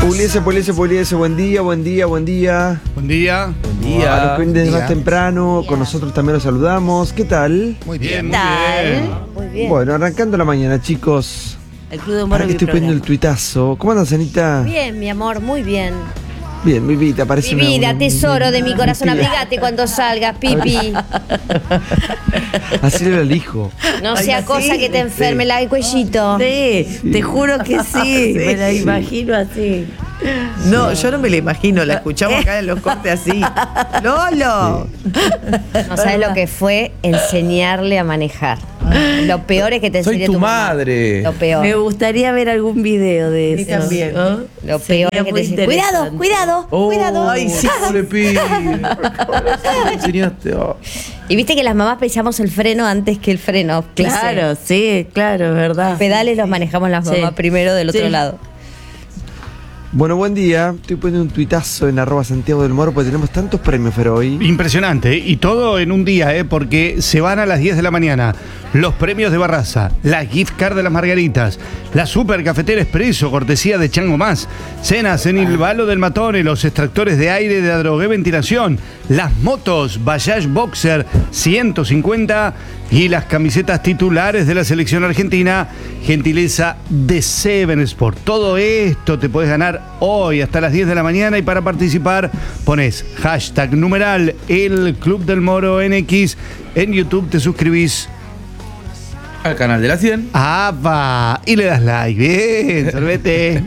Puliese, buen día. Buen día. A los que vienen desde más temprano, con nosotros también los saludamos. ¿Qué tal? Muy bien. Muy bien. Bueno, arrancando la mañana, chicos. El Club de Humor. Ahora que estoy poniendo el tuitazo. ¿Cómo andas, Anita? Bien, mi amor, muy bien. Bien, mi vida, parece Mi vida, una tesoro de mi corazón, mentira. abrigate cuando salgas, Pipi. Así le elijo. No sea Ay, cosa sí, que te enferme el cuellito. Sí, te juro que sí, me la imagino así. No, yo no me la imagino, la escuchamos acá en los cortes así. ¡Lolo! No sabes lo que fue enseñarle a manejar. Lo peor es que te Soy enseñe tu tu mamá. madre. Lo peor. Me gustaría ver algún video de mí eso. también. ¿no? Lo peor es que te enseñe. Cuidado, cuidado, cuidado. Ay, sí, le pido. Me enseñaste. Oh. Y viste que las mamás pensamos el freno antes que el freno. Claro, sí, claro, es verdad. Pedales los manejamos las mamás Sí. primero del otro Sí. lado. Bueno, buen día. Estoy poniendo un tuitazo en @Santiago del Moro porque tenemos tantos premios, pero hoy. Impresionante, y todo en un día, porque se van a las 10 de la mañana los premios de Barraza, la gift card de las Margaritas, la super cafetera expreso, cortesía de Chango Más, cenas en el Valo del Matone, los extractores de aire de Adrogué Ventilación, las motos Bayash Boxer 150 y las camisetas titulares de la selección argentina, gentileza de Seven Sport. Todo esto te puedes ganar hoy hasta las 10 de la mañana, y para participar pones hashtag numeral el Club del Moro NX. En YouTube te suscribís Al canal de la 100. y le das like. Bien, sorbete.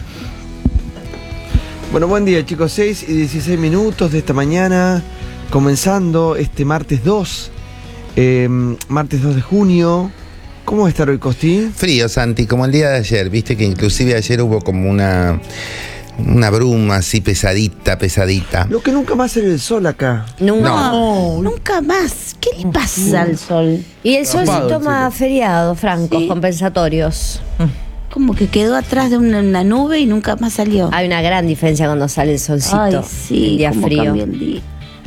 Bueno, buen día, chicos. 6:16 de esta mañana. Comenzando este martes 2. Martes 2 de junio. ¿Cómo va a estar hoy, Costi? Frío, Santi, como el día de ayer. Viste que inclusive ayer hubo como una bruma así pesadita. Lo que nunca más sale el sol acá. Nunca más. ¿Qué le pasa al sol? Y el sol se Tapado el toma feriado, francos, Sí. compensatorios. Como que quedó atrás de una nube y nunca más salió. Hay una gran diferencia cuando sale el solcito. Ay, sí, el día cómo frío. cambia el día.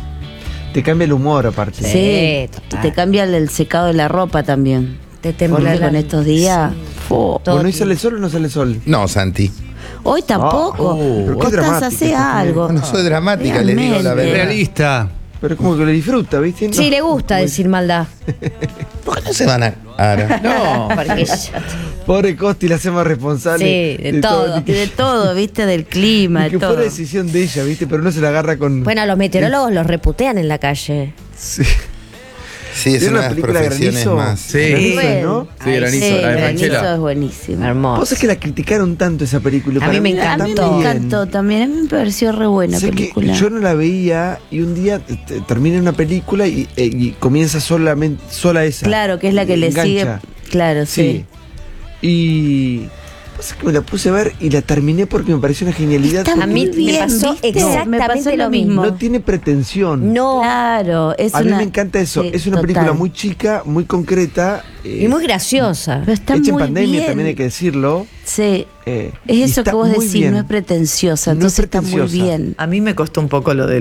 Te cambia el humor, aparte. Sí. Sí, total. y te cambia el secado de la ropa también. Te Porque tembla con estos días. Todo Bueno, ¿hoy ti- sale el sol o no sale el sol? No, Santi. Hoy tampoco. pero qué Costas, dramática hace esta algo. No soy dramática, le digo la Realmente. verdad. Realista. Pero es como que lo disfruta, ¿viste? Sí, No. le gusta decir maldad. ¿Por qué no se van a...? Ahora. No. Porque ya- Pobre Costi, la hacemos responsable. Sí, de todo. Ni De todo, viste, del clima, ni de que todo. fuera decisión de ella, ¿viste? Pero no se la agarra con. Bueno, a los meteorólogos los reputean en la calle. Sí. Sí, es ¿Vieron una la de las película profesiones Granizo? más. Sí. Granizo, Bueno. ¿no? Sí, Granizo, Sí, la de Granizo Franchella. es buenísimo. Hermoso. Vos es que la criticaron tanto esa película. A Para mí me A mí encantó. me encantó también, a mí me pareció re buena Sé que película. yo no la veía y un día termina una película y comienza sola esa. Claro, que es la que le sigue. Engancha. Claro, Sí. sí. Y pasa que me la puse a ver y la terminé porque me pareció una genialidad. Está porque A mí muy bien, me pasó ¿viste? exactamente Me pasó lo lo mismo. mismo. no tiene pretensión. No. Claro, es A mí una. me encanta eso. sí, Es una total. película muy chica, muy concreta. Y muy graciosa. Pero está hecha en muy pandemia, bien. también hay que decirlo. Sí. Y Es eso está que vos muy decís, bien. no es pretenciosa, No es entonces está muy pretenciosa. bien. A mí me costó un poco lo de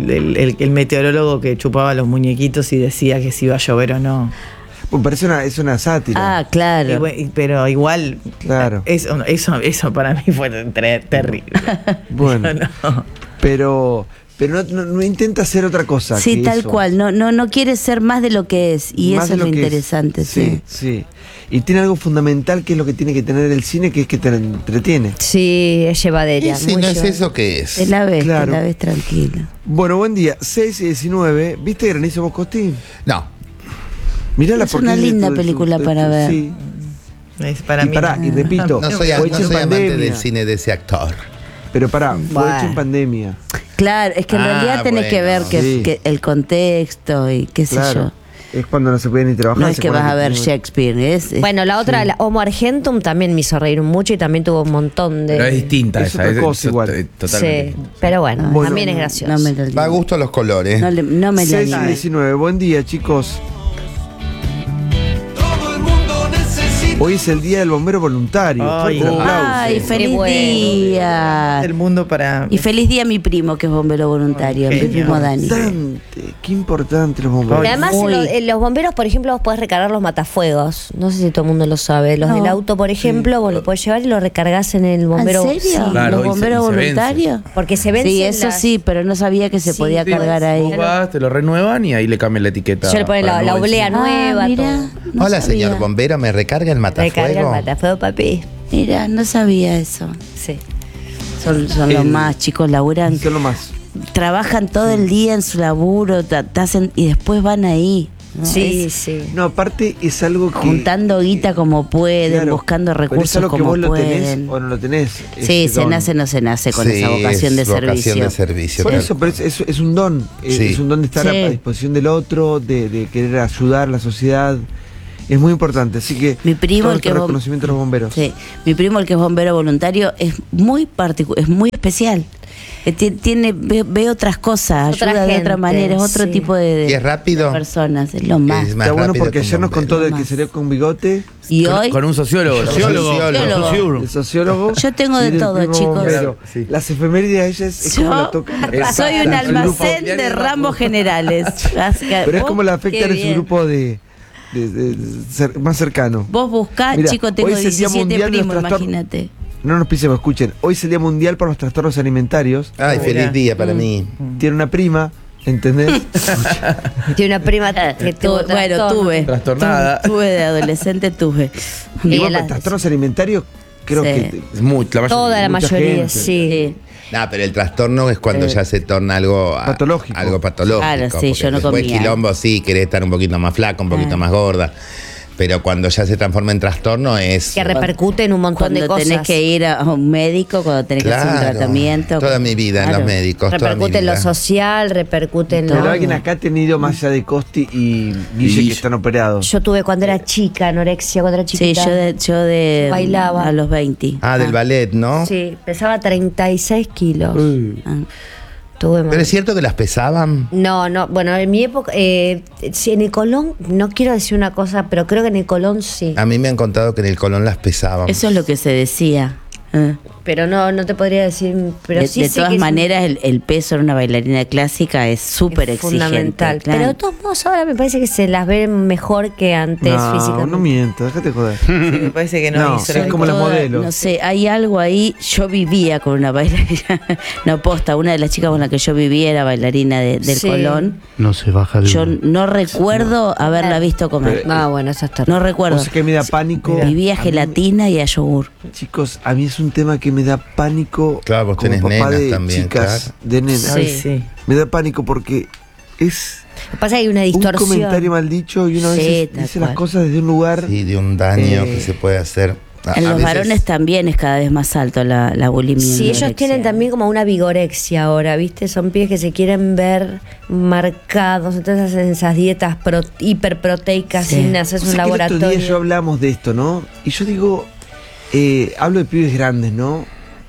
el meteorólogo que chupaba los muñequitos y decía que si iba a llover o no. Bueno, pero es una sátira. Ah, claro. Pero igual, Claro. eso para mí fue terrible. Bueno. No. Pero no intenta hacer otra cosa. Sí, que tal eso. cual. No quiere ser más de lo que es. Y Más eso de es lo que interesante, sí. Sí. Y tiene algo fundamental que es lo que tiene que tener el cine, que es que te entretiene. Sí, es llevadera. Y si muy no es llevadera. eso, ¿qué es? Te la ves, Claro. te la ves tranquila. Bueno, buen día. 6:19. ¿Viste Granizo Moscosti? No. Mirala Es porque una de linda tu- de tu- película de para tu- ver. Sí. Es para y mí. pará, y repito, No soy, fue no hecha en soy amante pandemia. del cine de ese actor. Pero pará, fue Bueno. hecha en pandemia. Claro, es que en realidad tenés que ver bueno. que, Sí. que el contexto y qué sé Claro. yo. Es cuando no se puede ni trabajar. No es se que pone vas a ver no- Shakespeare. Es Bueno, la otra, la Homo Argentum, también me hizo reír mucho y también tuvo un montón de. Pero es distinta Es esa. otra cosa igual. Totalmente. Sí, pero bueno, Bueno, también es gracioso. No me lo Va a gusto los colores. no me la 6:19. Buen día, chicos. Hoy es el día del bombero voluntario. Ay, Fuerte el aplauso. Ay, Qué feliz bueno. día. El mundo para. Y feliz día a mi primo, que es bombero voluntario, mi Genio. primo Dani. Importante. qué importante los bomberos. Y además, los bomberos, por ejemplo, vos podés recargar los matafuegos. No sé si todo el mundo lo sabe. Los del auto, por ejemplo, vos lo podés llevar y lo recargás en el bombero. Claro, ¿En serio? ¿Los y se- bomberos y se voluntarios? Porque se vencen Sí, eso las- sí, pero no sabía que se Sí, podía sí, cargar ahí. Vos vas, te lo renuevan y ahí le cambian la etiqueta. Yo le pongo para la no oblea vencer. nueva, mira, todo. no Hola, sabía. señor bombero, ¿me recarga el matafuego? Recarga el matafuego, papi. Mira, no sabía eso. Sí. Son los más chicos, laburan, Eso es lo más. trabajan todo el día en su laburo, hacen y después van ahí. ¿no? Sí, Es sí. No, aparte es algo que... juntando guita como pueden, Claro, buscando pero es recursos algo que como vos lo tenés pueden. o no lo tenés. Sí, ese se don. nace, no se nace con Sí, esa vocación de es vocación servicio. de servicio. Por claro. eso, pero es un don. Sí. Es un don de estar Sí. a disposición del otro, de querer ayudar a la sociedad. Es muy importante. Así que Mi primo, todo el que nuestro es reconocimiento a los bomberos. Sí, mi primo, el que es bombero voluntario, es muy es muy especial. Ve otras cosas, Otra ayuda de otra gente, manera, es otro sí. tipo de ¿Y es rápido? personas, es lo más. Es más Está bueno rápido porque que un ayer nos bombero. contó del Más. que salió con bigote, Y hoy Con un sociólogo. Sociólogo. el sociólogo. Yo tengo y de del todo, primo chicos. bombero. Sí. Las efemérides a ella es como la toca. soy un Exacto. almacén de ramos generales. Pero es como la Qué afecta en su bien. grupo más cercano. Vos buscás, Mira, chico, tengo hoy es el Día 17 Mundial de los primos, Trastornos. imagínate. No nos pisemos, escuchen. Hoy es el Día Mundial para los Trastornos Alimentarios. Ay, feliz día Mm. para mí. Tiene una prima, ¿entendés? Tiene una prima que tuvo Bueno, trastorno. tuve. Trastornada. Tuve de adolescente, tuve. Y Y bueno, las- trastornos alimentarios, creo Sí. que... Es mucho, la mayoría. Toda la Mucha mayoría, gente. sí. No, pero el trastorno es cuando ya se torna algo Patológico. Algo patológico. Claro, sí, porque yo no después comía. quilombo, sí, querés estar un poquito más flaca, un poquito más gorda. Pero cuando ya se transforma en trastorno es... Que repercute en un montón de Cuando cosas. tenés que ir a un médico, cuando tenés que hacer un Claro, tratamiento. toda mi vida en Claro. los médicos. toda mi Repercute en lo vida. social, repercute en Pero lo... alguien acá ha tenido más allá de Costi y Guille que están operados. Yo tuve cuando era chica, anorexia, cuando era Sí, chiquita. yo de Bailaba. a los 20. Ah, del ballet, ¿no? Sí, pesaba 36 kilos. Ah. Tuve Pero es cierto que las pesaban. No, bueno, en mi época, sí, en el Colón, no quiero decir una cosa, pero creo que en el Colón sí. A mí me han contado que en el Colón las pesaban. Eso es lo que se decía. Pero no te podría decir, pero de sí de sé todas que es maneras, el peso en una bailarina clásica es súper exigente. fundamental. claro. Pero de todos modos ahora me parece que se las ve mejor que antes No, físicamente. no miento, déjate joder. Sí, me parece que no, No, hizo son la como las Toda- modelos. No sé, hay algo ahí. Yo vivía con una bailarina. No, posta, una de las chicas con la que yo vivía era bailarina del Sí. Colón. No se baja de Yo uno. no recuerdo haberla visto comer. Ah, bueno, eso es terrible. No recuerdo. O sea que me da pánico. Vivía A mí- gelatina y a yogur. Chicos, a mí es un tema que me da pánico. Claro, vos como tenés papá nenas de también, chicas, claro. de nenas. Ay, Sí. sí. Me da pánico porque es Lo que pasa es que hay una un distorsión. comentario mal dicho y uno a Sí, veces tal dice las cual. cosas desde un lugar. Sí, de un daño Eh, que se puede hacer. En A los veces- varones también es cada vez más alto la bulimia. y Sí, la ellos anorexia. tienen también como una vigorexia ahora, ¿viste? Son pibes que se quieren ver marcados, entonces hacen esas dietas hiperproteicas Sí. sin hacer O un sea que el otro laboratorio. día yo hablamos de esto, ¿no? Y yo digo, hablo de pibes grandes, ¿no?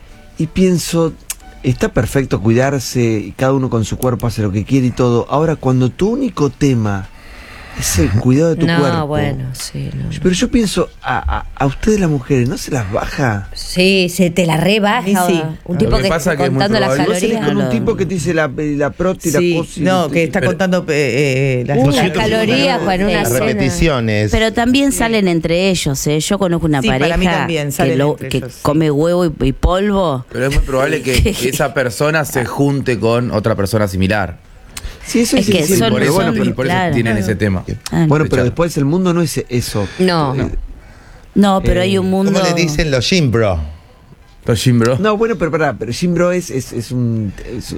Y pienso, está perfecto cuidarse y cada uno con su cuerpo hace lo que quiere y todo. Ahora, cuando tu único tema es el cuidado de tu No, cuerpo. bueno, sí. No. Pero yo pienso, a ustedes las mujeres, ¿no se las baja? Sí, se te la rebaja. Y sí. Un tipo Lo que que pasa está que es muy contando las probable- Vos salís calorías. con un tipo que te dice la proti, Sí, la cosi. no, que está Pero- contando las Las calorías con una Las cena. repeticiones. Pero también salen entre ellos, ¿eh? Yo conozco una Sí, para pareja mí también salen que, entre que ellos, sí. come huevo y polvo. Pero es muy probable que esa persona se junte con otra persona similar. Sí, eso Es es que difícil, son- Por pero eso, bueno, son- y por eso claro. tienen ese tema. Ah, bueno, pero Escuchá. después el mundo no es eso. No. no, pero hay un mundo. ¿Cómo le dicen los gym bro? Los gym bro. No, bueno, pero pará, pero Jim Bro es un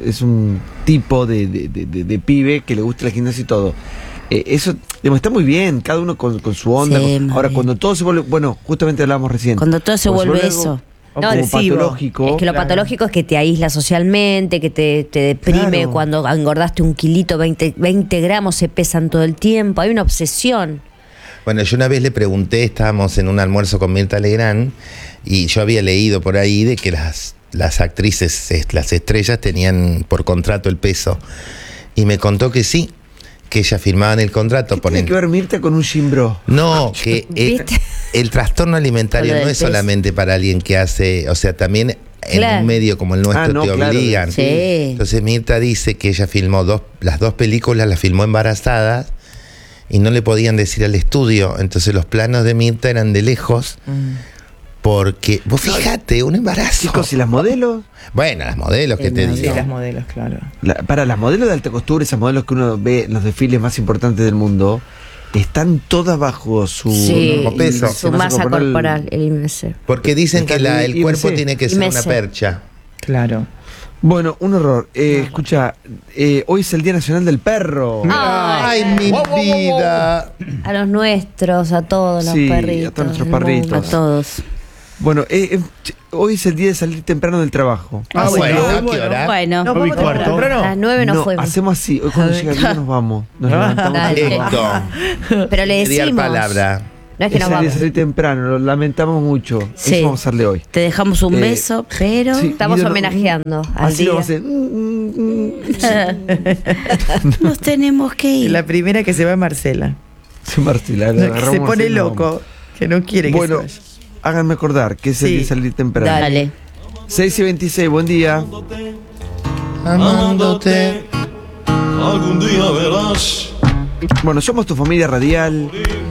tipo de pibe que le gusta la gimnasia y todo. Eso, digamos, está muy bien, cada uno con su onda. Sí, muy Ahora, bien. cuando todo se vuelve, bueno, justamente hablábamos recién. Cuando todo se Cuando vuelve algo eso. No, como obsesivo. patológico. Es que lo Claro. patológico es que te aísla socialmente, que te deprime Claro. cuando engordaste un kilito, 20 gramos se pesan todo el tiempo. Hay una obsesión. Bueno, yo una vez le pregunté, estábamos en un almuerzo con Mirta Legrand, y yo había leído por ahí de que las actrices, las estrellas, tenían por contrato el peso. Y me contó que sí, que ellas firmaban el contrato. ¿Qué tiene que ver Mirta con un Jim Bro? No, que ¿Viste? el trastorno alimentario Con lo no del es peso. solamente para alguien que hace, o sea, también en Claro. un medio como el nuestro No, te claro. obligan. Sí. Entonces Mirta dice que ella filmó las dos películas, las filmó embarazadas y no le podían decir al estudio. Entonces los planos de Mirta eran de lejos. Porque, vos fíjate, un embarazo. Chicos, ¿y las modelos? Bueno, las modelos que te Sí, digo. las modelos, claro. Para las modelos de alta costura, esas modelos que uno ve en los desfiles más importantes del mundo, están todas bajo su Sí, peso. su masa corporal, el IMC. Porque dicen que Está el bien, cuerpo IMC. tiene que ser IMC. una percha. Claro. Bueno, un horror. Escucha, hoy es el Día Nacional del Perro. ¡Ay, mi vida! A los nuestros, a todos los Sí, perritos. a todos nuestros del perritos. mundo. A todos. Bueno, hoy es el día de salir temprano del trabajo. Ah, bueno, ¿a qué bueno. hora? Bueno, Nos Nueve y vamos cuarto. temprano. A las 9 nos no, fuimos. hacemos así. Hoy cuando llega el día nos vamos. Nos levantamos. Dale. Héctor, Pero le quería decimos. palabra. No es que Es nos el día de vamos. salir temprano, lo lamentamos mucho. Sí. Eso vamos a hacerle hoy. te dejamos un beso, pero sí. Estamos Guido, no- homenajeando al Así día. lo vamos a hacer. nos tenemos que ir. La primera que se va es Marcela. Sí, Marcela, la Que se agarramos pone así y nos loco. vamos. Que no quiere que Bueno, se vaya. háganme acordar que es el Sí. día de salir temprano. Dale. 6:26, buen día. Amándote. Algún día verás. Bueno, somos tu familia radial.